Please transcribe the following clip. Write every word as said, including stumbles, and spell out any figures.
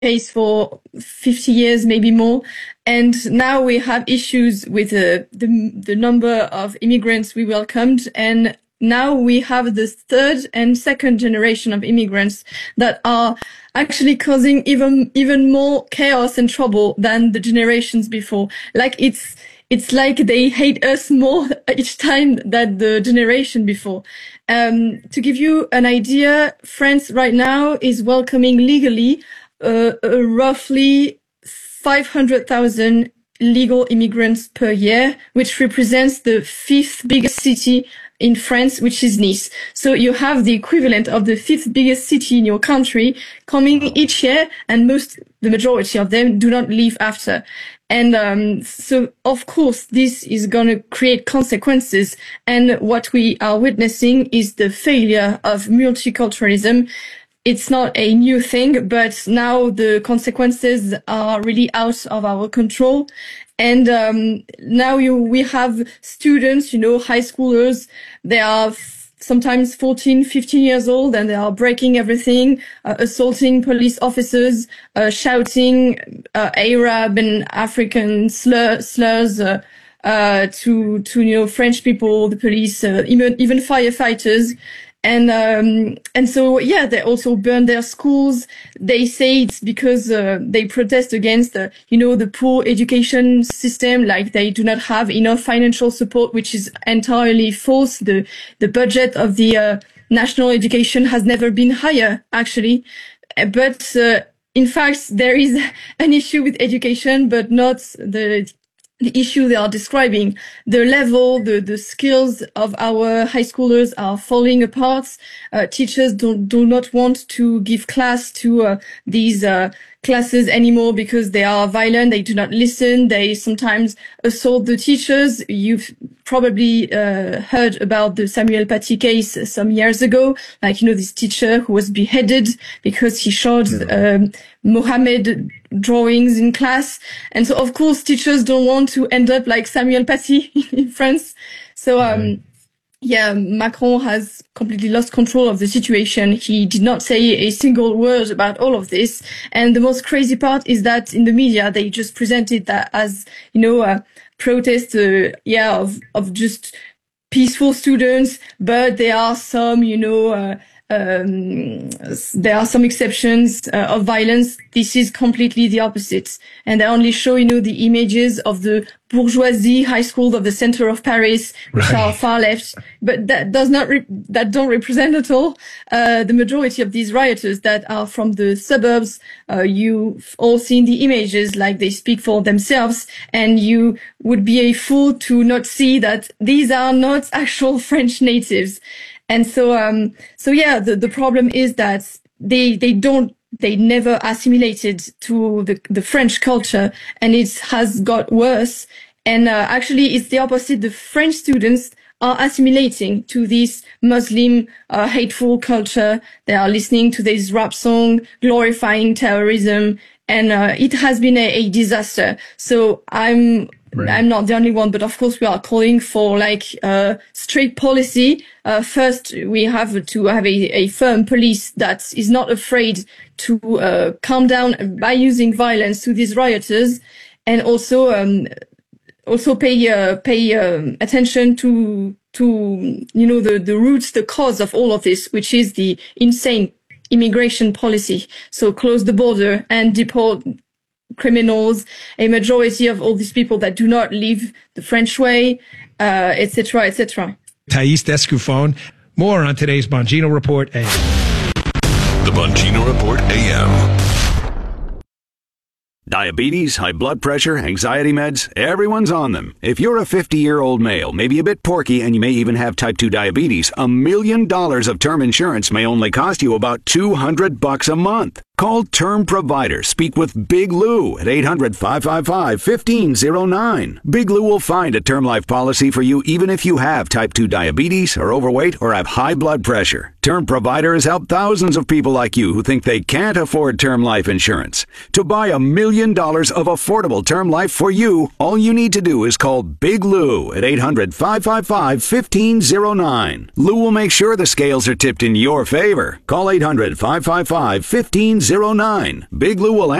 case for fifty years, maybe more. And now we have issues with uh, the, the number of immigrants we welcomed. And now we have the third and second generation of immigrants that are actually causing even, even more chaos and trouble than the generations before. Like it's, it's like they hate us more each time than the generation before. Um, to give you an idea, France right now is welcoming legally uh, uh, roughly five hundred thousand legal immigrants per year, which represents the fifth biggest city in France, which is Nice. So you have the equivalent of the fifth biggest city in your country coming each year, and most, the majority of them do not leave after. And um, so, of course, this is going to create consequences. And what we are witnessing is the failure of multiculturalism. It's not a new thing, but now the consequences are really out of our control. And um, now you, we have students, you know, high schoolers, they are f- sometimes fourteen, fifteen years old, and they are breaking everything, uh, assaulting police officers, uh, shouting uh, Arab and African slur, slurs uh, uh, to, to, you know, French people, the police, uh, even, even firefighters. And, um, and so, yeah, they also burn their schools. They say it's because, uh, they protest against, uh, you know, the poor education system, like they do not have enough financial support, which is entirely false. The, the budget of the, uh, national education has never been higher, actually. But, uh, in fact, there is an issue with education, but not the, the issue they are describing. The level, the, the skills of our high schoolers are falling apart. Uh, teachers don't, do not want to give class to, uh, these, uh, classes anymore because they are violent. They do not listen. They sometimes assault the teachers. You've probably, uh, heard about the Samuel Paty case some years ago. Like, you know, this teacher who was beheaded because he showed, um, Mohammed drawings in class. And so, of course, teachers don't want to end up like Samuel Paty in France. So, um, yeah, Macron has completely lost control of the situation. He did not say a single word about all of this. And the most crazy part is that in the media, they just presented that as, you know, a protest, uh, yeah, of, of just peaceful students. But there are some, you know, uh, Um, there are some exceptions uh, of violence. This is completely the opposite. And they only show, you know, the images of the bourgeoisie high schools of the center of Paris, which right. are far left, but that does not, re- that don't represent at all, uh, the majority of these rioters that are from the suburbs. Uh, you've all seen the images, like they speak for themselves, and you would be a fool to not see that these are not actual French natives. And so, um, so yeah, the, the problem is that they, they don't, they never assimilated to the, the French culture, and it has got worse. And, uh, actually it's the opposite. The French students are assimilating to this Muslim, uh, hateful culture. They are listening to this rap song glorifying terrorism, and, uh, it has been a, a disaster. So I'm, Right. I'm not the only one, but of course we are calling for like uh strict policy. Uh First, we have to have a, a firm police that is not afraid to uh calm down by using violence to these rioters, and also um also pay uh, pay um, attention to to you know the the roots, the cause of all of this, which is the insane immigration policy. So close the border and deport criminals, a majority of all these people that do not live the French way, uh, et cetera, et cetera. Thais Descoufon. More on today's Bongino Report A M. The Bongino Report A M. Diabetes, high blood pressure, anxiety meds, everyone's on them. If you're a fifty-year-old male, maybe a bit porky, and you may even have type two diabetes, a million dollars of term insurance may only cost you about two hundred bucks a month. Call Term Provider. Speak with Big Lou at eight hundred, five five five, one five zero nine. Big Lou will find a term life policy for you even if you have type two diabetes, are overweight, or have high blood pressure. Term Provider has helped thousands of people like you who think they can't afford term life insurance. To buy a million dollars of affordable term life for you, all you need to do is call Big Lou at eight hundred, five five five, one five zero nine. Lou will make sure the scales are tipped in your favor. Call eight hundred, five five five, one five zero nine. zero nine. Big Lou will